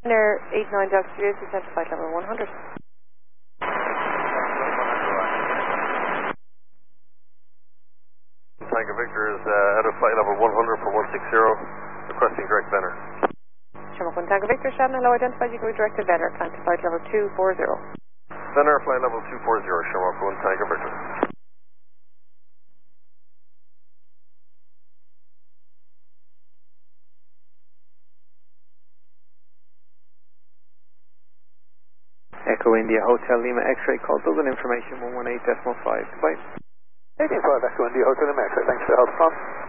Air 89 Delta Studios, descent to flight level 100. Tango Victor is out of flight level 100 for 160, requesting direct Venner. Shamrock 1 Tango Victor, Shannon, hello, identified, you can be directed Venner, climb to flight level 240. Venner, flight level 240, Shamrock 1 Tango Victor. Echo India Hotel Lima X-ray, call Dublin information 118.5. Goodbye. 18.5 Echo India Hotel Lima X-ray, thanks for the help, Tom.